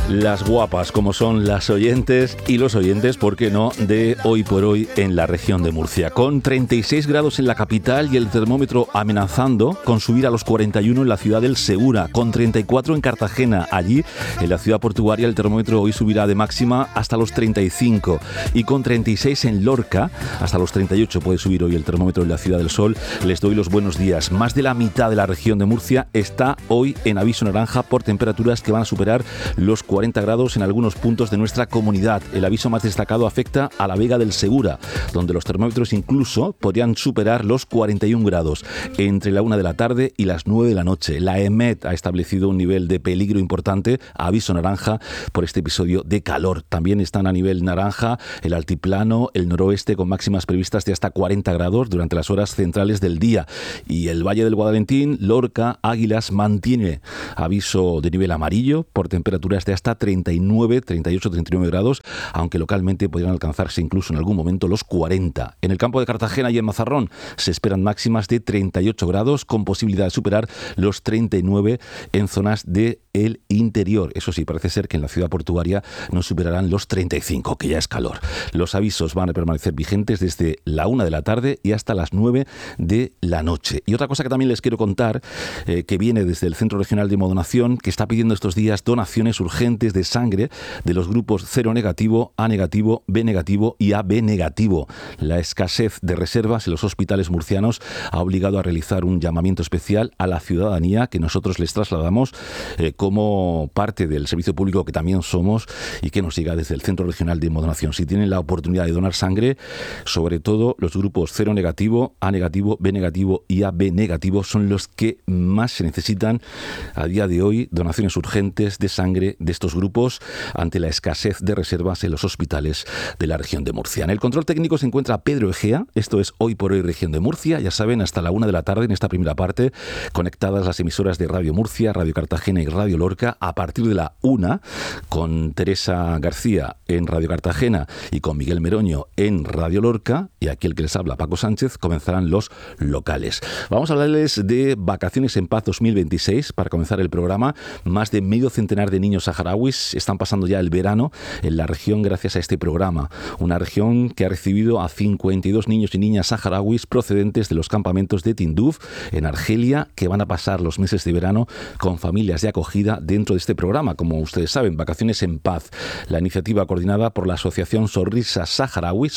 Las guapas, como son las oyentes y los oyentes, ¿por qué no?, de Hoy por Hoy en la región de Murcia. Con 36 grados en la capital y el termómetro amenazando con subir a los 41 en la ciudad del Segura, con 34 en Cartagena. Allí, en la ciudad portuaria, el termómetro hoy subirá de máxima hasta los 35. Y con 36 en Lorca, hasta los 38 puede subir hoy el termómetro en la Ciudad del Sol. Les doy los buenos días. Más de la mitad de la región de Murcia está hoy en aviso naranja por temperaturas que van a superar los 40 grados en algunos puntos de nuestra comunidad. El aviso más destacado afecta a la Vega del Segura, donde los termómetros incluso podrían superar los 41 grados entre la 1 de la tarde y las 9 de la noche. La EMET ha establecido un nivel de peligro importante, aviso naranja, por este episodio de calor. También están a nivel naranja el altiplano, el noroeste, con máximas previstas de hasta 40 grados durante las horas centrales del día. Y el Valle del Guadalentín, Lorca, Águilas, mantiene aviso de nivel amarillo por temperaturas de hasta 39, 38, 39 grados, aunque localmente podrían alcanzarse incluso en algún momento los 40. En el campo de Cartagena y en Mazarrón se esperan máximas de 38 grados, con posibilidad de superar los 39 en zonas del interior. Eso sí, parece ser que en la ciudad portuaria no superarán los 35, que ya es calor. Los avisos van a permanecer vigentes desde la 1 de la tarde y hasta las 9 de la noche. Y otra cosa que también les quiero contar, que viene desde el Centro Regional de Hemodonación, que está pidiendo estos días donaciones urgentes de sangre de los grupos 0 negativo, A negativo, B negativo y AB negativo. La escasez de reservas en los hospitales murcianos ha obligado a realizar un llamamiento especial a la ciudadanía, que nosotros les trasladamos como parte del servicio público que también somos y que nos llega desde el Centro Regional de Hemodonación. Si tienen la oportunidad de donar sangre, sobre todo los grupos 0 negativo, A negativo, B negativo y AB negativo son los que más se necesitan a día de hoy, donaciones urgentes de sangre de estos grupos ante la escasez de reservas en los hospitales de la región de Murcia. En el control técnico se encuentra Pedro Egea. Esto es Hoy por Hoy región de Murcia. Ya saben, hasta la 1 de la tarde en esta primera parte, conectadas las emisoras de Radio Murcia, Radio Cartagena y Radio Lorca. A partir de la 1, con Teresa García en Radio Cartagena y con Miguel Meroño en Radio Lorca, y aquí el que les habla, Paco Sánchez, comenzarán los locales. Vamos a hablarles de Vacaciones en Paz 2026 para comenzar el programa. Más de medio centenar de niños saharauis están pasando ya el verano en la región gracias a este programa. Una región que ha recibido a 52 niños y niñas saharauis procedentes de los campamentos de Tinduf en Argelia, que van a pasar los meses de verano con familias de acogida dentro de este programa. Como ustedes saben, Vacaciones en Paz, la iniciativa coordinada por la asociación Sonrisa Saharaui,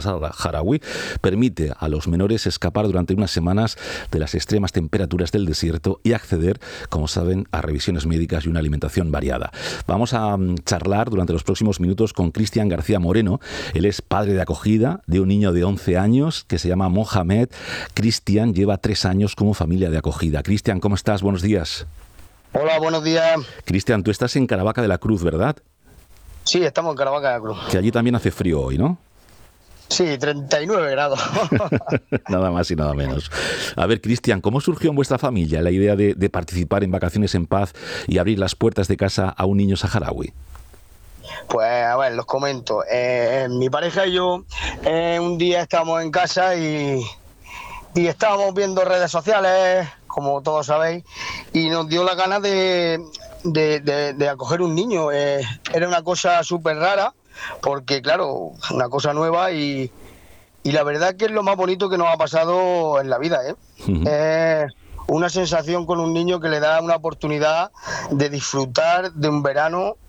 permite a los menores escapar durante unas semanas de las extremas temperaturas del desierto y acceder, como saben, a revisiones médicas y una alimentación variada. Vamos a charlar durante los próximos minutos con Cristian García Moreno. Él es padre de acogida de un niño de 11 años que se llama Mohamed. Cristian lleva 3 años como familia de acogida. Cristian, ¿cómo estás? Buenos días. Hola, buenos días. Cristian, tú estás en Caravaca de la Cruz, ¿verdad? Sí, estamos en Caravaca de la Cruz. Que allí también hace frío hoy, ¿no? Sí, 39 grados. Nada más y nada menos. A ver, Cristian, ¿cómo surgió en vuestra familia la idea de participar en Vacaciones en Paz y abrir las puertas de casa a un niño saharaui? Pues, a ver, los comento. Mi pareja y yo un día estábamos en casa y estábamos viendo redes sociales, como todos sabéis, y nos dio la gana de acoger un niño. Era una cosa súper rara, porque claro, una cosa nueva y la verdad que es lo más bonito que nos ha pasado en la vida, ¿eh? Uh-huh. Una sensación con un niño que le da una oportunidad de disfrutar de un verano,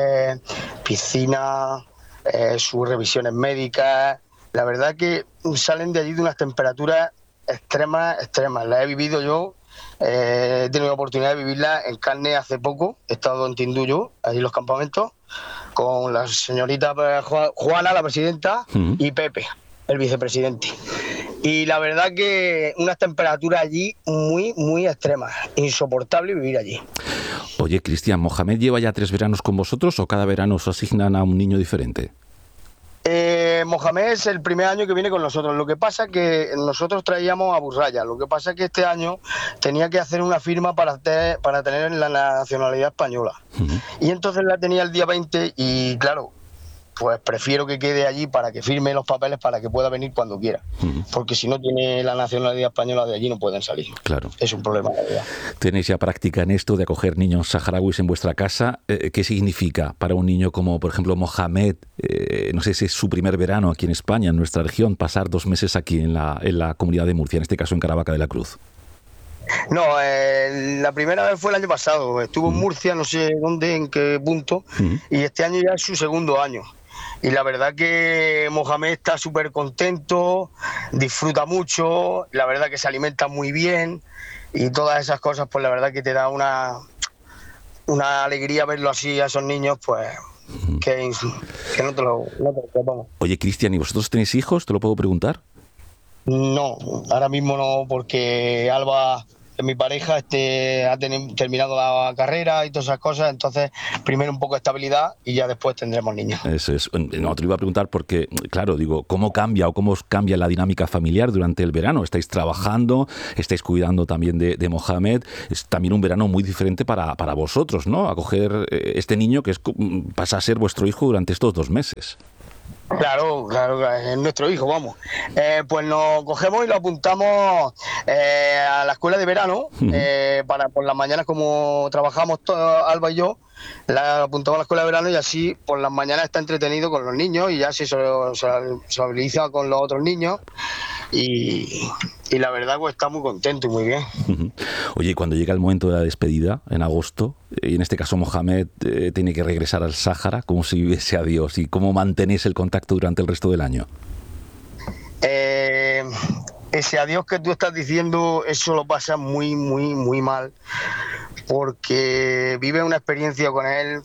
piscina, sus revisiones médicas. La verdad que salen de allí de unas temperaturas extremas. Las he vivido yo. He tenido la oportunidad de vivirla en carne hace poco. He estado en Tindú, allí en los campamentos, con la señorita Juana, la presidenta, y Pepe, el vicepresidente. Y la verdad que unas temperaturas allí muy, muy extremas. Insoportable vivir allí. Oye, Cristian, ¿Mohamed lleva ya 3 veranos con vosotros o cada verano os asignan a un niño diferente? Mohamed es el primer año que viene con nosotros. Lo que pasa es que nosotros traíamos a Burraya. Lo que pasa es que este año tenía que hacer una firma para tener la nacionalidad española. Uh-huh. Y entonces la tenía el día 20 y claro, pues prefiero que quede allí para que firme los papeles para que pueda venir cuando quiera. Porque si no tiene la nacionalidad española, de allí no pueden salir. Claro. Es un problema, la verdad. Tenéis ya práctica en esto de acoger niños saharauis en vuestra casa. ¿Qué significa para un niño como, por ejemplo, Mohamed? No sé si es su primer verano aquí en España, en nuestra región, pasar 2 meses aquí en la comunidad de Murcia, en este caso en Caravaca de la Cruz. No, la primera vez fue el año pasado. Estuvo en Murcia, no sé dónde, en qué punto, y este año ya es su segundo año. Y la verdad que Mohamed está súper contento, disfruta mucho, la verdad que se alimenta muy bien y todas esas cosas, pues la verdad que te da una alegría verlo así a esos niños, pues que no te lo vamos. Oye, Cristian, ¿y vosotros tenéis hijos? ¿Te lo puedo preguntar? No, ahora mismo no, porque Alba, mi pareja, ha terminado la carrera y todas esas cosas, entonces primero un poco de estabilidad y ya después tendremos niños. Eso es. No, te lo iba a preguntar porque, claro, digo, ¿cómo cambia os cambia la dinámica familiar durante el verano? ¿Estáis trabajando? ¿Estáis cuidando también de Mohamed? Es también un verano muy diferente para vosotros, ¿no? Acoger este niño que pasa a ser vuestro hijo durante estos 2 meses. Claro, es nuestro hijo, vamos. Pues nos cogemos y lo apuntamos a la escuela de verano, para por las mañanas, como trabajamos Alba y yo, la apuntamos a la escuela de verano y así por las mañanas está entretenido con los niños y ya se socializa con los otros niños y la verdad pues está muy contento y muy bien. Oye, y cuando llega el momento de la despedida, en agosto, y en este caso Mohamed tiene que regresar al Sáhara, ¿cómo se vive ese adiós y cómo mantenéis el contacto durante el resto del año? Ese adiós que tú estás diciendo, eso lo pasa muy, muy, muy mal, porque vive una experiencia con él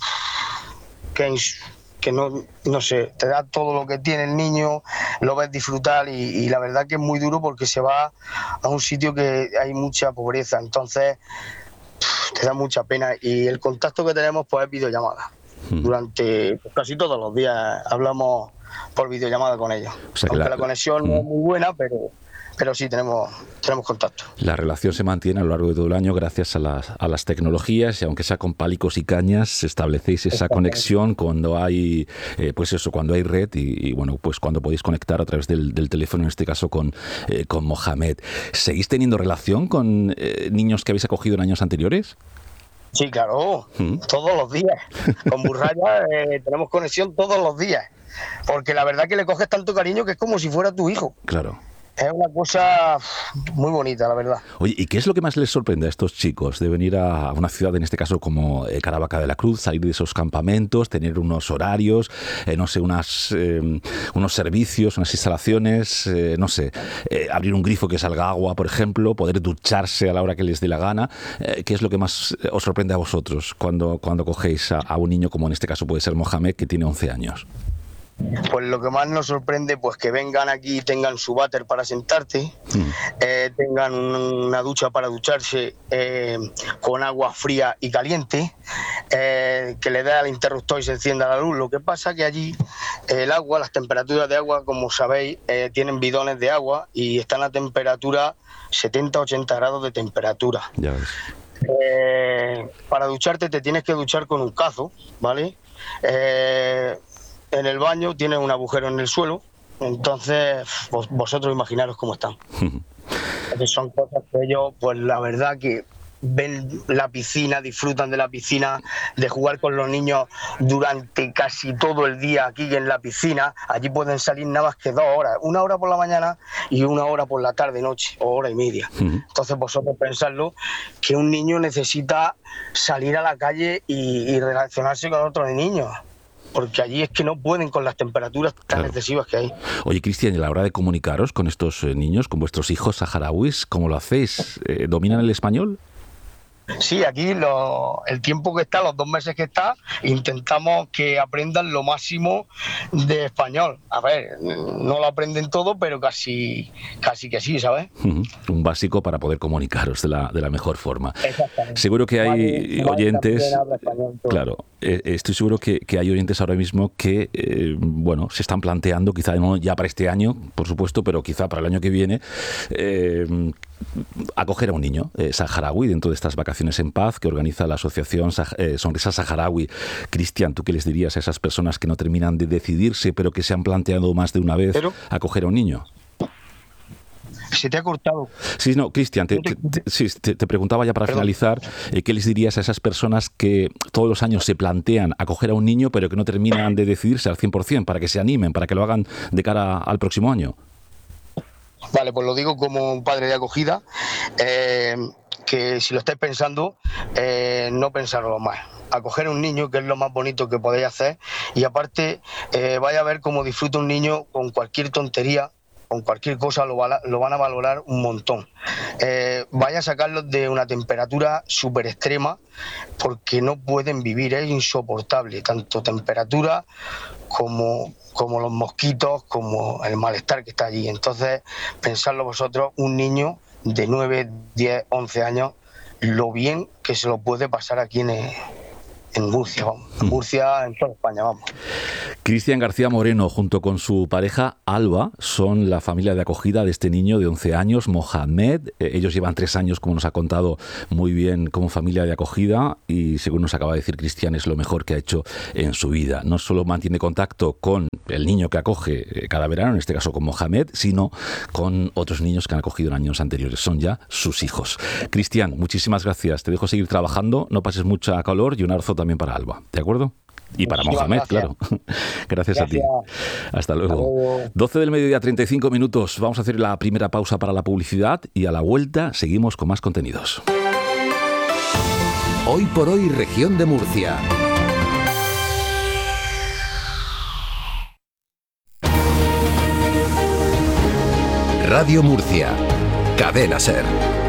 que no sé, te da todo lo que tiene el niño, lo ves disfrutar y la verdad que es muy duro porque se va a un sitio que hay mucha pobreza, entonces te da mucha pena y el contacto que tenemos pues es videollamada. Durante casi todos los días hablamos por videollamada con ellos. O sea, aunque la conexión no es muy buena, pero sí tenemos contacto. La relación se mantiene a lo largo de todo el año gracias a las tecnologías y aunque sea con pálicos y cañas, establecéis esa conexión cuando hay cuando hay red y bueno, pues cuando podéis conectar a través del teléfono, en este caso con Mohamed. ¿Seguís teniendo relación con niños que habéis acogido en años anteriores? Sí, claro, todos los días. Con Burraya tenemos conexión todos los días, porque la verdad que le coges tanto cariño que es como si fuera tu hijo. Claro. Es una cosa muy bonita, la verdad. Oye, ¿y qué es lo que más les sorprende a estos chicos de venir a una ciudad, en este caso como Caravaca de la Cruz, salir de esos campamentos, tener unos horarios, no sé, unos servicios, unas instalaciones, no sé, abrir un grifo que salga agua, por ejemplo, poder ducharse a la hora que les dé la gana? ¿Qué es lo que más os sorprende a vosotros cuando cogéis a un niño como en este caso puede ser Mohamed, que tiene 11 años? Pues lo que más nos sorprende, pues que vengan aquí y tengan su váter para sentarte, tengan una ducha para ducharse con agua fría y caliente, que le dé al interruptor y se encienda la luz. Lo que pasa que allí el agua, las temperaturas de agua, como sabéis, tienen bidones de agua y están a temperatura 70-80 grados de temperatura. Ya ves. Para ducharte te tienes que duchar con un cazo, ¿vale? En el baño tiene un agujero en el suelo, entonces vosotros imaginaros cómo están. Entonces son cosas que ellos, pues la verdad que ven la piscina, disfrutan de la piscina, de jugar con los niños durante casi todo el día aquí en la piscina. Allí pueden salir nada más que 2 horas, 1 hora por la mañana y 1 hora por la tarde, noche, o 1 hora y media. Entonces vosotros pensadlo, que un niño necesita salir a la calle y relacionarse con otros niños, porque allí es que no pueden con las temperaturas tan excesivas que hay. Oye, Cristian, a la hora de comunicaros con estos niños, con vuestros hijos saharauis, ¿cómo lo hacéis? ¿Dominan el español? Sí, aquí el tiempo que está, los 2 meses que está, intentamos que aprendan lo máximo de español. A ver, no lo aprenden todo, pero casi que sí, ¿sabes? Un básico para poder comunicaros de la mejor forma. Exactamente. Seguro que hay oyentes, también habla español, claro, estoy seguro que hay oyentes ahora mismo que, se están planteando, quizá no ya para este año, por supuesto, pero quizá para el año que viene, acoger a un niño saharaui dentro de estas vacaciones en paz que organiza la asociación Sonrisa Saharaui. Cristian, ¿tú qué les dirías a esas personas que no terminan de decidirse, pero que se han planteado más de una vez acoger a un niño? Se te ha cortado. Sí, no, Cristian, te preguntaba ya para finalizar, ¿qué les dirías a esas personas que todos los años se plantean acoger a un niño, pero que no terminan de decidirse al 100%, para que se animen, para que lo hagan de cara al próximo año? Vale, pues lo digo como un padre de acogida, que si lo estáis pensando, no pensarlo más. Acoger a un niño, que es lo más bonito que podéis hacer, y aparte vaya a ver cómo disfruta un niño con cualquier tontería, con cualquier cosa lo van a valorar un montón. Vaya a sacarlos de una temperatura súper extrema, porque no pueden vivir, es insoportable, tanto temperatura como los mosquitos, como el malestar que está allí. Entonces, pensadlo vosotros, un niño de 9, 10, 11 años, lo bien que se lo puede pasar aquí en Murcia, vamos. En Murcia, en toda España, vamos. Cristian García Moreno, junto con su pareja Alba, son la familia de acogida de este niño de 11 años, Mohamed. Ellos llevan 3 años, como nos ha contado muy bien, como familia de acogida, y según nos acaba de decir Cristian, es lo mejor que ha hecho en su vida. No solo mantiene contacto con el niño que acoge cada verano, en este caso con Mohamed, sino con otros niños que han acogido en años anteriores. Son ya sus hijos. Cristian, muchísimas gracias. Te dejo seguir trabajando, no pases mucha calor, y un abrazo también para Alba, ¿de acuerdo? Y para Mohamed, claro. Gracias a ti. Hasta luego. 12 del mediodía, 35 minutos. Vamos a hacer la primera pausa para la publicidad y a la vuelta seguimos con más contenidos. Hoy por hoy, región de Murcia. Radio Murcia. Cadena SER.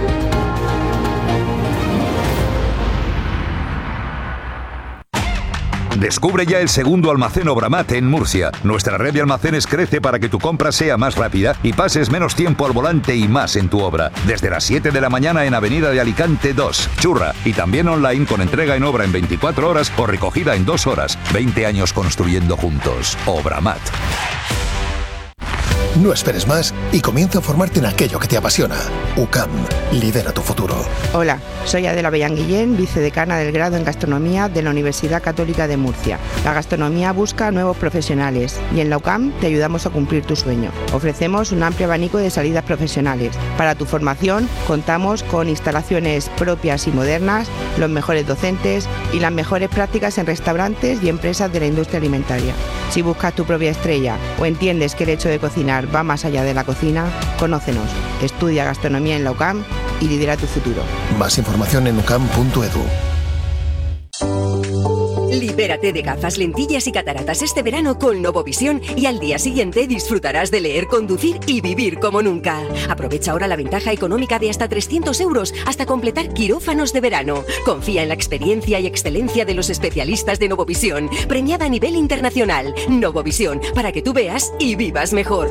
Descubre ya el segundo almacén Obramat en Murcia. Nuestra red de almacenes crece para que tu compra sea más rápida y pases menos tiempo al volante y más en tu obra. Desde las 7 de la mañana en Avenida de Alicante 2, Churra. Y también online con entrega en obra en 24 horas o recogida en 2 horas. 20 años construyendo juntos. Obramat. No esperes más y comienza a formarte en aquello que te apasiona. UCAM, lidera tu futuro. Hola, soy Adela Bellán Guillén, vicedecana del grado en Gastronomía de la Universidad Católica de Murcia. La gastronomía busca nuevos profesionales y en la UCAM te ayudamos a cumplir tu sueño. Ofrecemos un amplio abanico de salidas profesionales. Para tu formación contamos con instalaciones propias y modernas, los mejores docentes y las mejores prácticas en restaurantes y empresas de la industria alimentaria. Si buscas tu propia estrella o entiendes que el hecho de cocinar va más allá de la cocina, conócenos. Estudia gastronomía en la UCAM y lidera tu futuro. Más información en ucam.edu. Libérate de gafas, lentillas y cataratas este verano con Novovisión y al día siguiente disfrutarás de leer, conducir y vivir como nunca. Aprovecha ahora la ventaja económica de hasta 300 euros hasta completar quirófanos de verano. Confía en la experiencia y excelencia de los especialistas de Novovisión, premiada a nivel internacional. Novovisión, para que tú veas y vivas mejor.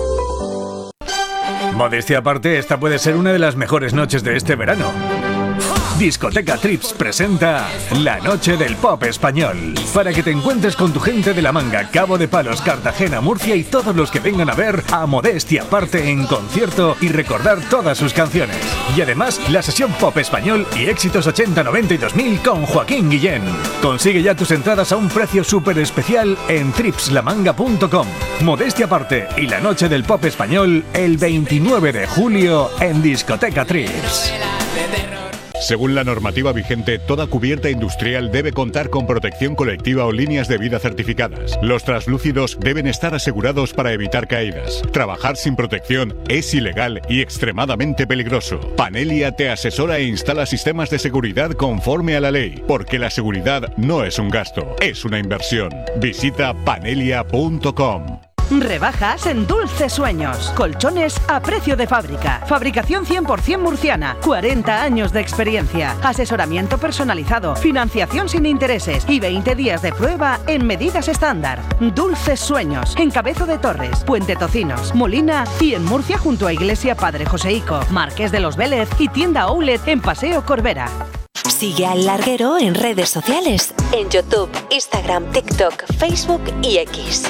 Modestia aparte, esta puede ser una de las mejores noches de este verano. Discoteca Trips presenta La Noche del Pop Español, para que te encuentres con tu gente de La Manga, Cabo de Palos, Cartagena, Murcia y todos los que vengan a ver a Modestia aparte en concierto y recordar todas sus canciones. Y además, la sesión Pop Español y éxitos 80, 90 y 2000 con Joaquín Guillén. Consigue ya tus entradas a un precio súper especial en tripslamanga.com. Modestia aparte y La Noche del Pop Español el 29 de julio en Discoteca Trips. Según la normativa vigente, toda cubierta industrial debe contar con protección colectiva o líneas de vida certificadas. Los translúcidos deben estar asegurados para evitar caídas. Trabajar sin protección es ilegal y extremadamente peligroso. Panelia te asesora e instala sistemas de seguridad conforme a la ley, porque la seguridad no es un gasto, es una inversión. Visita panelia.com. Rebajas en Dulces Sueños. Colchones a precio de fábrica. Fabricación 100% murciana. 40 años de experiencia. Asesoramiento personalizado. Financiación sin intereses. Y 20 días de prueba en medidas estándar. Dulces Sueños. En Cabezo de Torres, Puente Tocinos, Molina y en Murcia junto a Iglesia Padre Joseico, Marqués de los Vélez y tienda Outlet en Paseo Corbera. Sigue al Larguero en redes sociales, en YouTube, Instagram, TikTok, Facebook y X.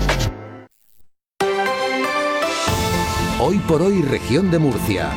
Hoy por hoy, región de Murcia.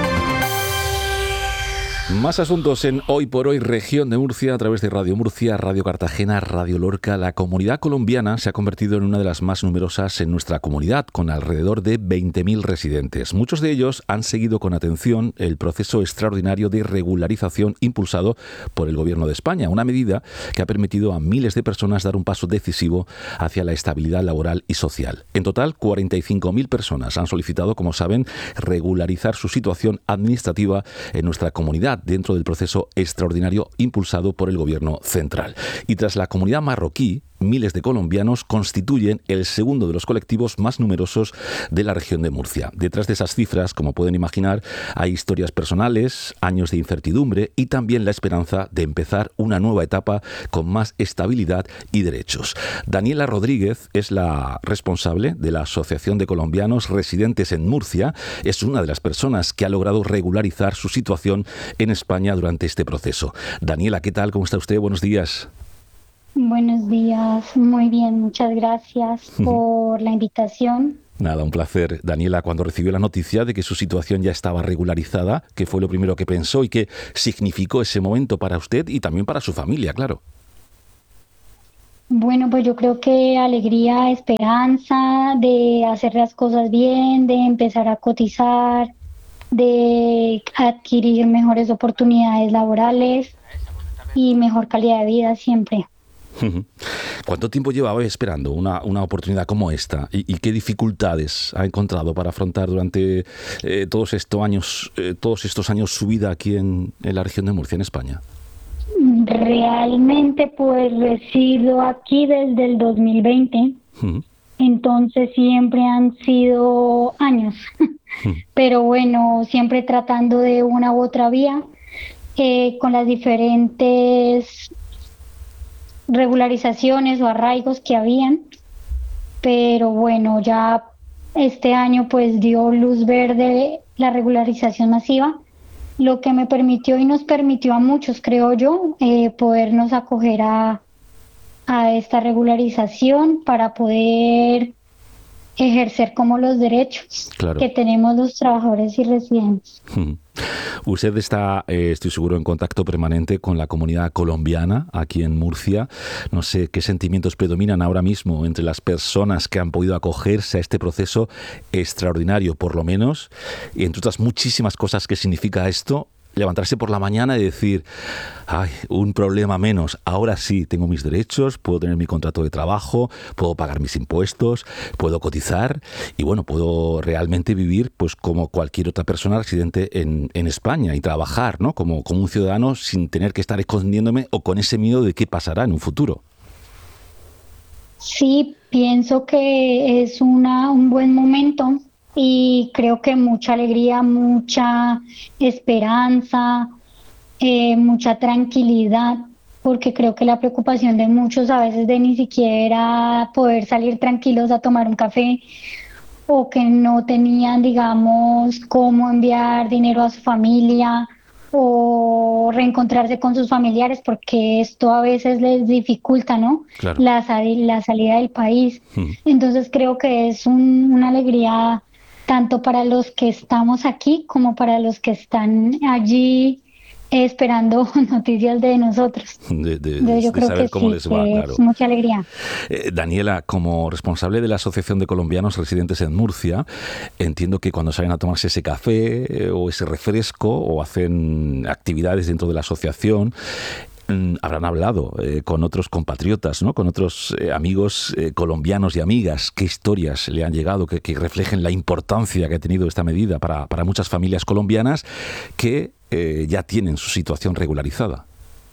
Más asuntos en Hoy por Hoy, región de Murcia, a través de Radio Murcia, Radio Cartagena, Radio Lorca. La comunidad colombiana se ha convertido en una de las más numerosas en nuestra comunidad, con alrededor de 20.000 residentes. Muchos de ellos han seguido con atención el proceso extraordinario de regularización impulsado por el Gobierno de España, una medida que ha permitido a miles de personas dar un paso decisivo hacia la estabilidad laboral y social. En total, 45.000 personas han solicitado, como saben, regularizar su situación administrativa en nuestra comunidad, dentro del proceso extraordinario impulsado por el Gobierno central. Y tras la comunidad marroquí, miles de colombianos constituyen el segundo de los colectivos más numerosos de la región de Murcia. Detrás de esas cifras, como pueden imaginar, hay historias personales, años de incertidumbre y también la esperanza de empezar una nueva etapa con más estabilidad y derechos. Daniela Rodríguez es la responsable de la Asociación de Colombianos Residentes en Murcia. Es una de las personas que ha logrado regularizar su situación en España durante este proceso. Daniela, ¿qué tal? ¿Cómo está usted? Buenos días. Buenos días, muy bien, muchas gracias por la invitación. Nada, un placer. Daniela, cuando recibió la noticia de que su situación ya estaba regularizada, ¿qué fue lo primero que pensó y qué significó ese momento para usted y también para su familia, claro? Bueno, pues yo creo que alegría, esperanza de hacer las cosas bien, de empezar a cotizar, de adquirir mejores oportunidades laborales y mejor calidad de vida siempre. ¿Cuánto tiempo llevaba esperando una oportunidad como esta? ¿Y qué dificultades ha encontrado para afrontar durante todos estos años su vida aquí en la región de Murcia, en España? Realmente pues resido aquí desde el 2020, entonces siempre han sido años, pero bueno, siempre tratando de una u otra vía, con las diferentes regularizaciones o arraigos que habían, pero bueno, ya este año pues dio luz verde la regularización masiva, lo que me permitió y nos permitió a muchos, creo yo, podernos acoger a esta regularización para poder ejercer como los derechos que tenemos los trabajadores y residentes. Usted está, estoy seguro, en contacto permanente con la comunidad colombiana aquí en Murcia. No sé qué sentimientos predominan ahora mismo entre las personas que han podido acogerse a este proceso extraordinario, por lo menos, y entre otras muchísimas cosas que significa esto. Levantarse por la mañana y decir, ay, un problema menos, ahora sí tengo mis derechos, puedo tener mi contrato de trabajo, puedo pagar mis impuestos, puedo cotizar y bueno, puedo realmente vivir pues como cualquier otra persona residente en España y trabajar, ¿no? Como un ciudadano sin tener que estar escondiéndome o con ese miedo de qué pasará en un futuro. Sí, pienso que es un buen momento. Y creo que mucha alegría, mucha esperanza, mucha tranquilidad, porque creo que la preocupación de muchos a veces de ni siquiera poder salir tranquilos a tomar un café o que no tenían, digamos, cómo enviar dinero a su familia o reencontrarse con sus familiares, porque esto a veces les dificulta, ¿no? Claro. La salida del país. Entonces creo que es una alegría tanto para los que estamos aquí como para los que están allí esperando noticias de nosotros. Yo creo saber que cómo sí, les va, claro. Es mucha alegría. Daniela, como responsable de la Asociación de Colombianos Residentes en Murcia, entiendo que cuando salen a tomarse ese café o ese refresco o hacen actividades dentro de la asociación, habrán hablado con otros compatriotas, ¿no? Con otros amigos colombianos y amigas. ¿Qué historias le han llegado que reflejen la importancia que ha tenido esta medida para muchas familias colombianas que ya tienen su situación regularizada?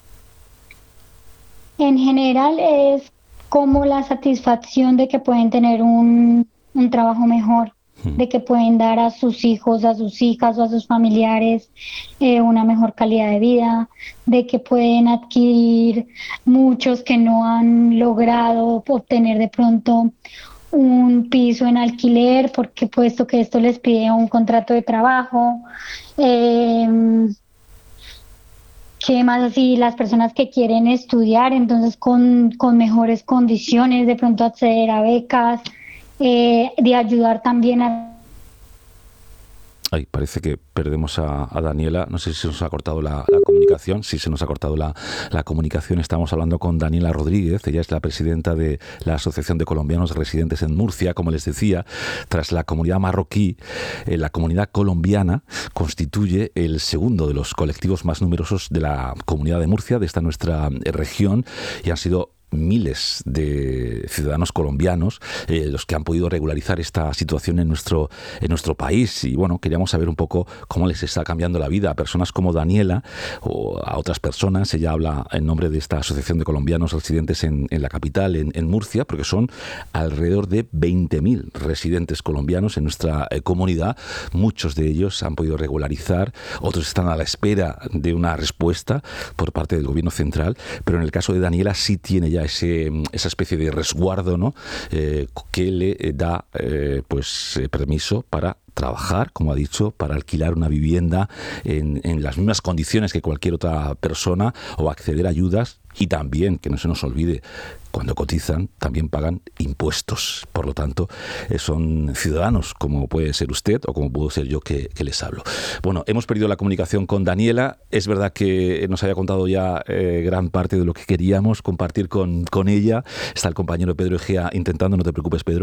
En general es como la satisfacción de que pueden tener un trabajo mejor, de que pueden dar a sus hijos, a sus hijas o a sus familiares una mejor calidad de vida, de que pueden adquirir muchos que no han logrado obtener de pronto un piso en alquiler, porque puesto que esto les pide un contrato de trabajo. ¿Qué más así? Las personas que quieren estudiar, entonces con mejores condiciones, de pronto acceder a becas, de ayudar también a... Ay, parece que perdemos a Daniela. No sé si se nos ha cortado la comunicación. Sí, se nos ha cortado la comunicación. Estamos hablando con Daniela Rodríguez. Ella es la presidenta de la Asociación de Colombianos Residentes en Murcia. Como les decía, tras la comunidad marroquí, la comunidad colombiana constituye el segundo de los colectivos más numerosos de la comunidad de Murcia, de esta nuestra región, y han sido miles de ciudadanos colombianos los que han podido regularizar esta situación en nuestro país. Y bueno, queríamos saber un poco cómo les está cambiando la vida a personas como Daniela o a otras personas. Ella habla en nombre de esta Asociación de Colombianos Residentes en la capital, en Murcia, porque son alrededor de 20.000 residentes colombianos en nuestra comunidad. Muchos de ellos han podido regularizar, otros están a la espera de una respuesta por parte del gobierno central, pero en el caso de Daniela sí tiene ya esa especie de resguardo, ¿no? Que le da permiso para trabajar, como ha dicho, para alquilar una vivienda en las mismas condiciones que cualquier otra persona, o acceder a ayudas. Y también, que no se nos olvide, cuando cotizan también pagan impuestos. Por lo tanto, son ciudadanos como puede ser usted o como puedo ser yo que les hablo. Bueno, hemos perdido la comunicación con Daniela. Es verdad que nos había contado ya gran parte de lo que queríamos compartir con ella. Está el compañero Pedro Egea intentando, no te preocupes, Pedro.